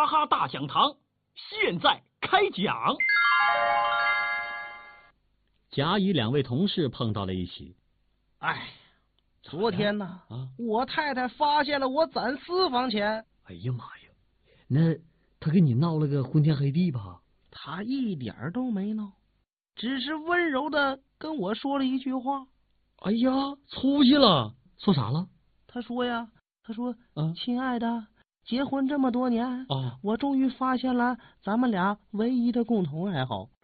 哈哈大讲堂现在开讲。 甲乙两位同事碰到了一起。 哎，昨天呢，我太太发现了我攒私房钱。 哎呀妈呀，那他跟你闹了个昏天黑地吧？ 他一点都没闹，只是温柔的跟我说了一句话。 哎呀，出息了！说啥了？ 他说亲爱的，结婚这么多年我终于发现了咱们俩唯一的共同爱好。